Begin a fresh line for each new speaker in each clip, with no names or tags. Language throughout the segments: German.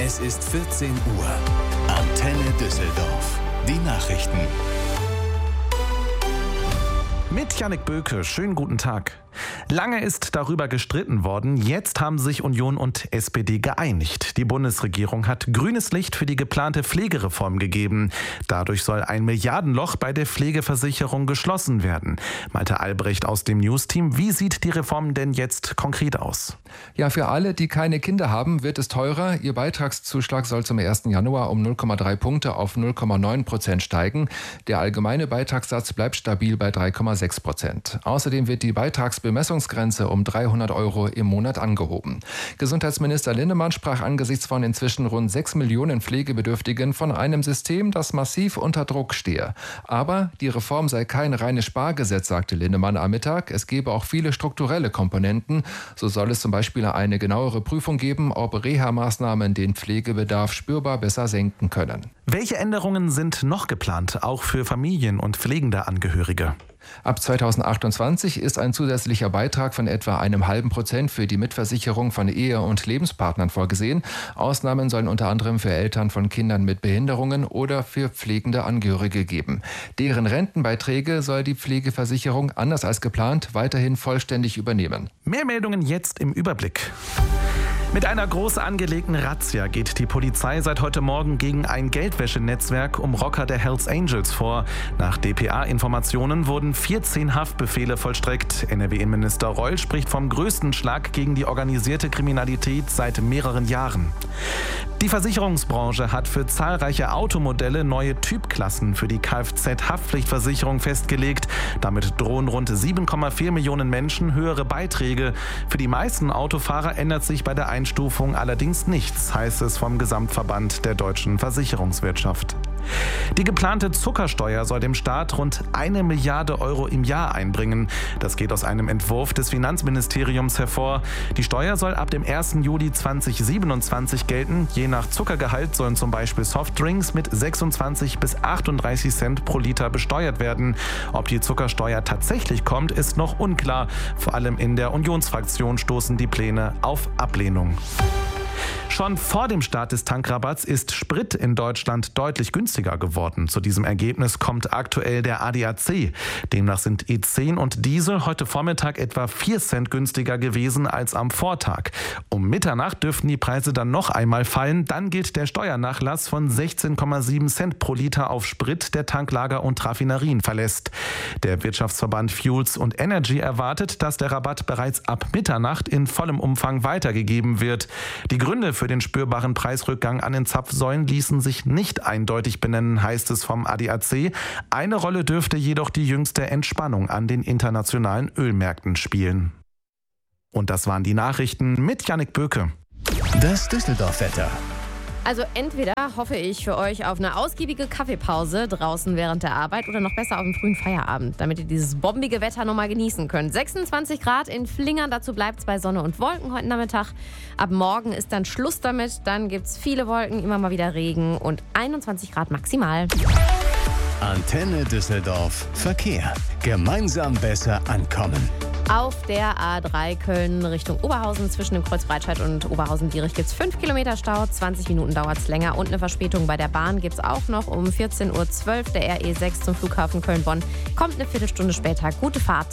Es ist 14 Uhr. Antenne Düsseldorf. Die Nachrichten.
Mit Jannik Böke, schönen guten Tag. Lange ist darüber gestritten worden. Jetzt haben sich Union und SPD geeinigt. Die Bundesregierung hat grünes Licht für die geplante Pflegereform gegeben. Dadurch soll ein Milliardenloch bei der Pflegeversicherung geschlossen werden. Malte Albrecht aus dem News-Team. Wie sieht die Reform denn jetzt konkret aus?
Ja, für alle, die keine Kinder haben, wird es teurer. Ihr Beitragszuschlag soll zum 1. Januar um 0,3 Punkte auf 0,9% steigen. Der allgemeine Beitragssatz bleibt stabil bei 3,6%. Außerdem wird die Beitragsbemessungsgrenze um 300 € im Monat angehoben. Gesundheitsminister Linnemann sprach angesichts von inzwischen rund 6 Millionen Pflegebedürftigen von einem System, das massiv unter Druck stehe. Aber die Reform sei kein reines Spargesetz, sagte Linnemann am Mittag. Es gebe auch viele strukturelle Komponenten. So soll es zum Beispiel eine genauere Prüfung geben, ob Reha-Maßnahmen den Pflegebedarf spürbar besser senken können.
Welche Änderungen sind noch geplant, auch für Familien und pflegende Angehörige?
Ab 2028 ist ein zusätzlicher Beitrag von etwa 0,5% für die Mitversicherung von Ehe- und Lebenspartnern vorgesehen. Ausnahmen sollen unter anderem für Eltern von Kindern mit Behinderungen oder für pflegende Angehörige geben. Deren Rentenbeiträge soll die Pflegeversicherung anders als geplant weiterhin vollständig übernehmen.
Mehr Meldungen jetzt im Überblick. Mit einer groß angelegten Razzia geht die Polizei seit heute Morgen gegen ein Geldwäschenetzwerk um Rocker der Hells Angels vor. Nach dpa-Informationen wurden 14 Haftbefehle vollstreckt. NRW-Innenminister Reul spricht vom größten Schlag gegen die organisierte Kriminalität seit mehreren Jahren. Die Versicherungsbranche hat für zahlreiche Automodelle neue Typklassen für die Kfz-Haftpflichtversicherung festgelegt. Damit drohen rund 7,4 Millionen Menschen höhere Beiträge. Für die meisten Autofahrer ändert sich bei der Einstufung allerdings nichts, heißt es vom Gesamtverband der deutschen Versicherungswirtschaft. Die geplante Zuckersteuer soll dem Staat rund 1 Milliarde € im Jahr einbringen. Das geht aus einem Entwurf des Finanzministeriums hervor. Die Steuer soll ab dem 1. Juli 2027 gelten. Je nach Zuckergehalt sollen zum Beispiel Softdrinks mit 26 bis 38 Cent pro Liter besteuert werden. Ob die Zuckersteuer tatsächlich kommt, ist noch unklar. Vor allem in der Unionsfraktion stoßen die Pläne auf Ablehnung. Schon vor dem Start des Tankrabatts ist Sprit in Deutschland deutlich günstiger geworden. Zu diesem Ergebnis kommt aktuell der ADAC. Demnach sind E10 und Diesel heute Vormittag etwa 4 Cent günstiger gewesen als am Vortag. Um Mitternacht dürften die Preise dann noch einmal fallen. Dann gilt der Steuernachlass von 16,7 Cent pro Liter auf Sprit, der Tanklager und Raffinerien verlässt. Der Wirtschaftsverband Fuels & Energy erwartet, dass der Rabatt bereits ab Mitternacht in vollem Umfang weitergegeben wird. Die Gründe für den spürbaren Preisrückgang an den Zapfsäulen ließen sich nicht eindeutig benennen, heißt es vom ADAC. Eine Rolle dürfte jedoch die jüngste Entspannung an den internationalen Ölmärkten spielen. Und das waren die Nachrichten mit Jannik Böke.
Das Düsseldorf-Wetter.
Also entweder hoffe ich für euch auf eine ausgiebige Kaffeepause draußen während der Arbeit oder noch besser auf einen frühen Feierabend, damit ihr dieses bombige Wetter nochmal genießen könnt. 26 Grad in Flingern, dazu bleibt es bei Sonne und Wolken heute Nachmittag. Ab morgen ist dann Schluss damit, dann gibt es viele Wolken, immer mal wieder Regen und 21 Grad maximal.
Antenne Düsseldorf Verkehr. Gemeinsam besser ankommen.
Auf der A3 Köln Richtung Oberhausen zwischen dem Kreuz Breitscheid und Oberhausen-Dierich gibt es 5 Kilometer Stau, 20 Minuten dauert es länger und eine Verspätung bei der Bahn gibt es auch noch um 14:12 Uhr. Der RE6 zum Flughafen Köln-Bonn kommt eine Viertelstunde später. Gute Fahrt.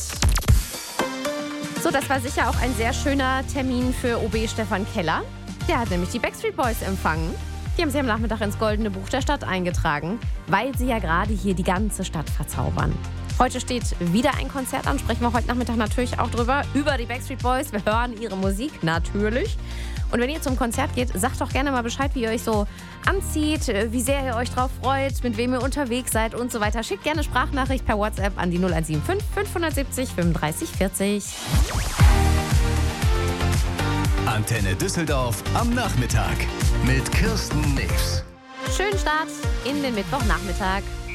So, das war sicher auch ein sehr schöner Termin für OB Stefan Keller. Der hat nämlich die Backstreet Boys empfangen. Die haben sie am Nachmittag ins Goldene Buch der Stadt eingetragen, weil sie ja gerade hier die ganze Stadt verzaubern. Heute steht wieder ein Konzert an, sprechen wir heute Nachmittag natürlich auch drüber, über die Backstreet Boys. Wir hören ihre Musik natürlich. Und wenn ihr zum Konzert geht, sagt doch gerne mal Bescheid, wie ihr euch so anzieht, wie sehr ihr euch drauf freut, mit wem ihr unterwegs seid und so weiter. Schickt gerne Sprachnachricht per WhatsApp an die 0175 570 35 40.
Antenne Düsseldorf am Nachmittag mit Kirsten News.
Schönen Start in den Mittwochnachmittag.